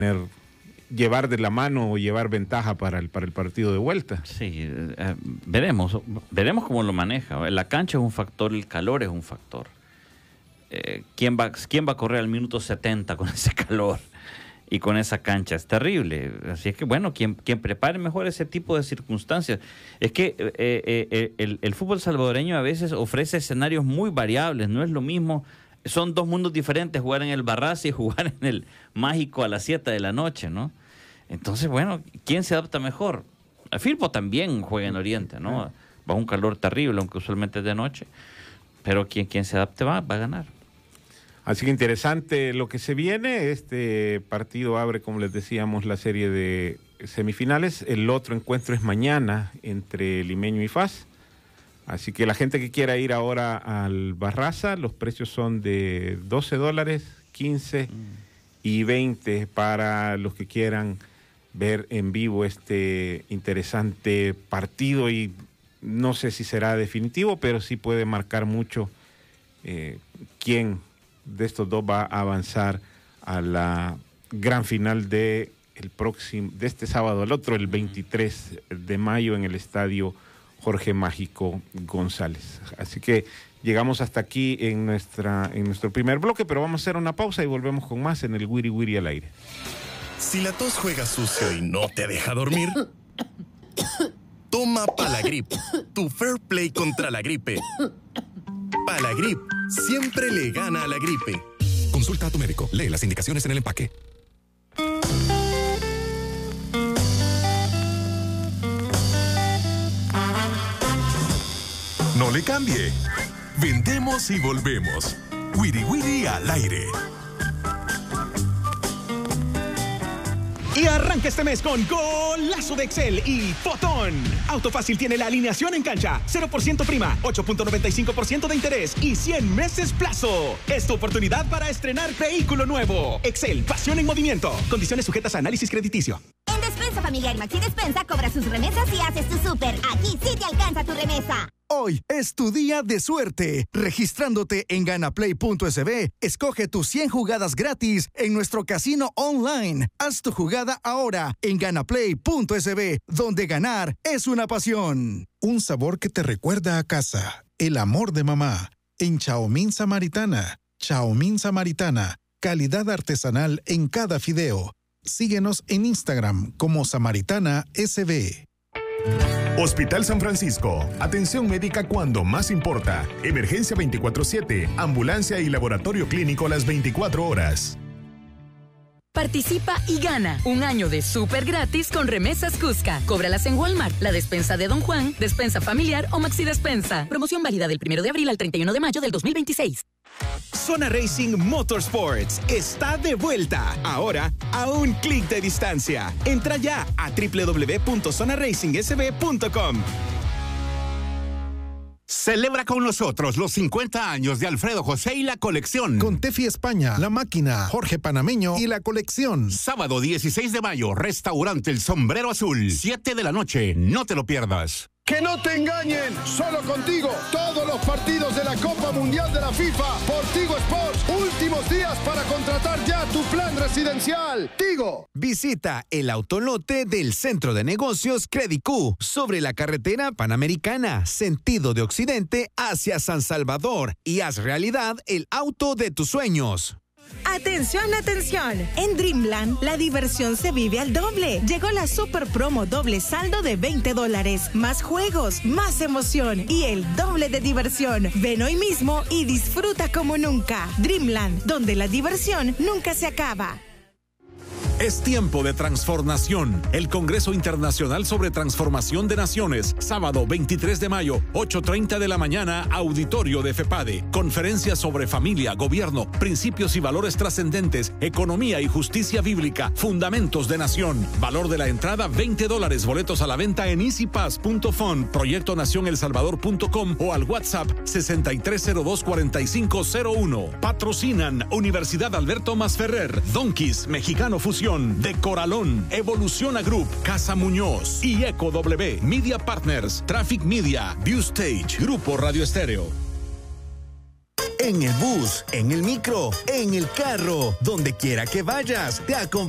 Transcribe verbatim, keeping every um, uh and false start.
llevar de la mano o llevar ventaja para el, para el partido de vuelta. Sí, eh, veremos, veremos cómo lo maneja. La cancha es un factor, el calor es un factor. Eh, ¿quién va, quién va a correr al minuto setenta con ese calor y con esa cancha? Es terrible. Así es que, bueno, quien, quien prepare mejor ese tipo de circunstancias. Es que eh, eh, el, el fútbol salvadoreño a veces ofrece escenarios muy variables. No es lo mismo, son dos mundos diferentes, jugar en el Barraza y jugar en el Mágico a las siete de la noche, ¿no? Entonces, bueno, ¿quién se adapta mejor? Firpo también juega en Oriente, ¿no? Va un calor terrible, aunque usualmente es de noche. Pero quien, quien se adapte va, va a ganar. Así que interesante lo que se viene. Este partido abre, como les decíamos, la serie de semifinales. El otro encuentro es mañana entre Limeño y F A S. Así que la gente que quiera ir ahora al Barraza, los precios son de doce dólares, quince mm. y veinte para los que quieran ver en vivo este interesante partido. Y no sé si será definitivo, pero sí puede marcar mucho eh, quién de estos dos va a avanzar a la gran final de el próximo, de este sábado al otro, el veintitrés de mayo en el estadio Jorge Mágico González. Así que llegamos hasta aquí en nuestra, en nuestro primer bloque, pero vamos a hacer una pausa y volvemos con más en el Wiri Wiri al aire. Si la tos juega sucio y no te deja dormir, toma Palagrip, tu fair play contra la gripe. Palagrip siempre le gana a la gripe. Consulta a tu médico. Lee las indicaciones en el empaque. No le cambie. Vendemos y volvemos. Wiri Wiri al aire. Y arranca este mes con golazo de Excel y Fotón. Autofácil tiene la alineación en cancha, cero por ciento prima, ocho punto noventa y cinco por ciento de interés y cien meses plazo. Es tu oportunidad para estrenar vehículo nuevo. Excel, pasión en movimiento. Condiciones sujetas a análisis crediticio. En Despensa Familiar Maxi Despensa cobra sus remesas y haces tu súper. Aquí sí te alcanza tu remesa. Hoy es tu día de suerte. Registrándote en ganaplay punto es be, escoge tus cien jugadas gratis en nuestro casino online. Haz tu jugada ahora en ganaplay punto es be, donde ganar es una pasión. Un sabor que te recuerda a casa. El amor de mamá. En Chaomín Samaritana. Chaomín Samaritana. Calidad artesanal en cada fideo. Síguenos en Instagram como Samaritana S B. Hospital San Francisco. Atención médica cuando más importa. Emergencia veinticuatro siete. Ambulancia y laboratorio clínico las veinticuatro horas. Participa y gana un año de súper gratis con remesas Cusca. Cóbralas en Walmart, la despensa de Don Juan, despensa familiar o Maxi Despensa. Promoción válida del primero de abril al treinta y uno de mayo del dos mil veintiséis. Zona Racing Motorsports está de vuelta, ahora a un clic de distancia. Entra ya a doble u doble u doble u punto zona racing s b punto com. Celebra con nosotros los cincuenta años de Alfredo José y la colección. Con Tefi España, La Máquina, Jorge Panameño y la colección. Sábado dieciséis de mayo, restaurante El Sombrero Azul, siete de la noche, no te lo pierdas. Que no te engañen, solo contigo, todos los partidos de la Copa Mundial de la FIFA por Tigo Sports. Últimos días para contratar ya tu plan residencial. Tigo. Visita el autolote del Centro de Negocios Credicú sobre la carretera Panamericana, sentido de Occidente hacia San Salvador, y haz realidad el auto de tus sueños. Atención, atención. En Dreamland, la diversión se vive al doble. Llegó la super promo doble saldo de veinte dólares. Más juegos, más emoción y el doble de diversión. Ven hoy mismo y disfruta como nunca. Dreamland, donde la diversión nunca se acaba. Es tiempo de transformación. El Congreso Internacional sobre Transformación de Naciones, sábado veintitrés de mayo, ocho treinta de la mañana, auditorio de FEPADE. Conferencia sobre familia, gobierno, principios y valores trascendentes, economía y justicia bíblica, fundamentos de nación. Valor de la entrada veinte dólares. Boletos a la venta en easy pass punto fun, proyecto nación el salvador punto com o al WhatsApp sesenta y tres cero dos cuarenta y cinco cero uno. Patrocinan Universidad Alberto Masferrer, Donkeys, Mexicano Fusión, De Coralón, Evoluciona Group, Casa Muñoz y Eco W, Media Partners, Traffic Media, View Stage, Grupo Radio Estéreo. En el bus, en el micro, en el carro, donde quiera que vayas, te acompañamos.